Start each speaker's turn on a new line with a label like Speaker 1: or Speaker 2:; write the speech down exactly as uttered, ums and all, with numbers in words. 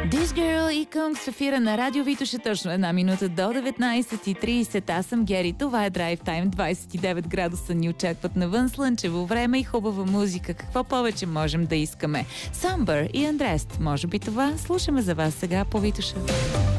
Speaker 1: This Girl и Кънг с ефира на Радио Витоша, точно една минута до деветнайсет и трийсет. Аз съм Гери, това е Драйв Тайм. двайсет и девет градуса ни очакват навън, слънчево време и хубава музика. Какво повече можем да искаме? Самбър и Undressed. Може би това слушаме за вас сега по Витоша.